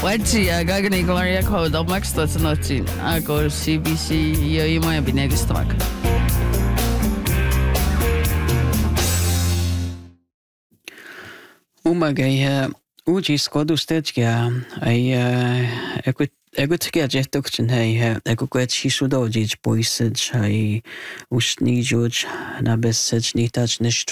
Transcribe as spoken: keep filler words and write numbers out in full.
Wedzi aga ni gloria code al max to noci ako C B C io i moja bi nego stomach. Umaga uudis kodustedki ja ei ego ego tega jetokchen hei ego kwet hisudo jij boysage hei ustni juj na besage ni touch